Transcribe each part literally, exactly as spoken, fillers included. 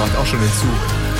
macht auch schon den Zug.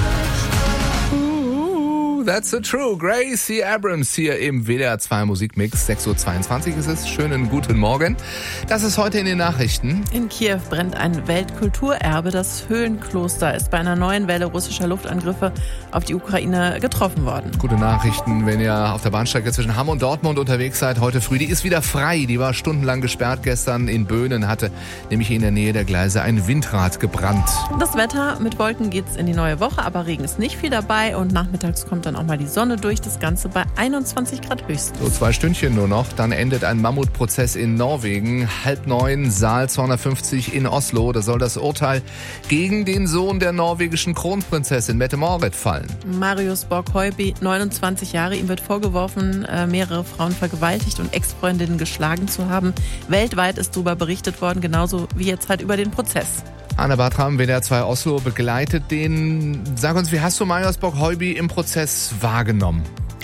That's the true. Gracie Abrams hier im W D R zwei Musikmix. sechs Uhr zweiundzwanzig ist es. Schönen guten Morgen. Das ist heute in den Nachrichten. In Kiew brennt ein Weltkulturerbe. Das Höhlenkloster ist bei einer neuen Welle russischer Luftangriffe auf die Ukraine getroffen worden. Gute Nachrichten, wenn ihr auf der Bahnstrecke zwischen Hamm und Dortmund unterwegs seid. Heute früh, die ist wieder frei. Die war stundenlang gesperrt. Gestern in Böhnen hatte nämlich in der Nähe der Gleise ein Windrad gebrannt. Das Wetter, mit Wolken geht's in die neue Woche, aber Regen ist nicht viel dabei und nachmittags kommt dann auch mal die Sonne durch, das Ganze bei einundzwanzig Grad höchstens. So zwei Stündchen nur noch, dann endet ein Mammutprozess in Norwegen. Halb neun, Saal zweihundertfünfzig in Oslo. Da soll das Urteil gegen den Sohn der norwegischen Kronprinzessin Mette-Marit fallen. Marius Borg-Høiby, neunundzwanzig Jahre, ihm wird vorgeworfen, mehrere Frauen vergewaltigt und Ex-Freundinnen geschlagen zu haben. Weltweit ist darüber berichtet worden, genauso wie jetzt halt über den Prozess. Anna Bartram, W D R zwei Oslo, begleitet den. Sag uns, wie hast du Marius Borg-Høiby im Prozess wahrgenommen?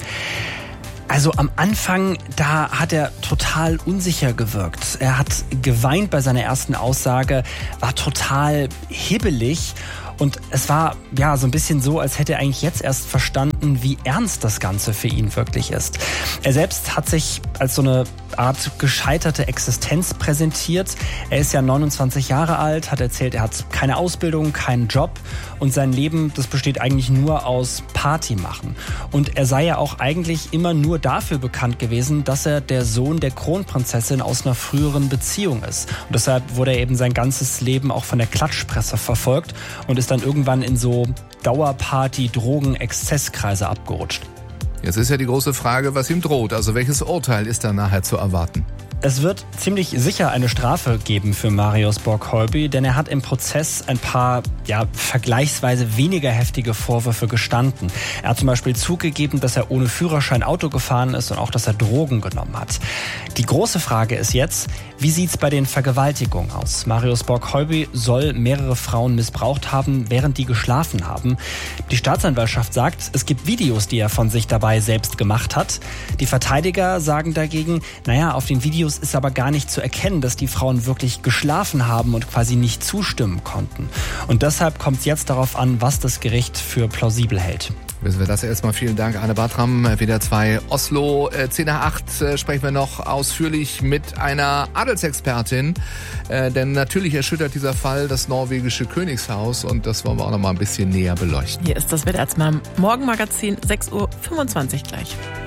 Also am Anfang, da hat er total unsicher gewirkt. Er hat geweint bei seiner ersten Aussage, war total hibbelig. Und es war ja so ein bisschen so, als hätte er eigentlich jetzt erst verstanden, wie ernst das Ganze für ihn wirklich ist. Er selbst hat sich als so eine Art gescheiterte Existenz präsentiert. Er ist ja neunundzwanzig Jahre alt, hat erzählt, er hat keine Ausbildung, keinen Job und sein Leben, das besteht eigentlich nur aus Party machen. Und er sei ja auch eigentlich immer nur dafür bekannt gewesen, dass er der Sohn der Kronprinzessin aus einer früheren Beziehung ist. Und deshalb wurde er eben sein ganzes Leben auch von der Klatschpresse verfolgt und ist dann irgendwann in so Dauerparty-, Drogen-, Exzesskreise abgerutscht. Jetzt ist ja die große Frage, was ihm droht. Also welches Urteil ist da nachher zu erwarten? Es wird ziemlich sicher eine Strafe geben für Marius Borg-Høiby, denn er hat im Prozess ein paar ja, vergleichsweise weniger heftige Vorwürfe gestanden. Er hat zum Beispiel zugegeben, dass er ohne Führerschein Auto gefahren ist und auch, dass er Drogen genommen hat. Die große Frage ist jetzt, wie sieht's bei den Vergewaltigungen aus? Marius Borg-Høiby soll mehrere Frauen missbraucht haben, während die geschlafen haben. Die Staatsanwaltschaft sagt, es gibt Videos, die er von sich dabei selbst gemacht hat. Die Verteidiger sagen dagegen, naja, auf den Videos ist aber gar nicht zu erkennen, dass die Frauen wirklich geschlafen haben und quasi nicht zustimmen konnten. Und deshalb kommt es jetzt darauf an, was das Gericht für plausibel hält. Wissen wir das erstmal. Vielen Dank, Anne Bartram, W D R zwei Oslo. zehn nach acht sprechen wir noch ausführlich mit einer Adelsexpertin. Äh, denn natürlich erschüttert dieser Fall das norwegische Königshaus und das wollen wir auch noch mal ein bisschen näher beleuchten. Hier ist das W D R zwei Morgenmagazin, sechs Uhr fünfundzwanzig gleich.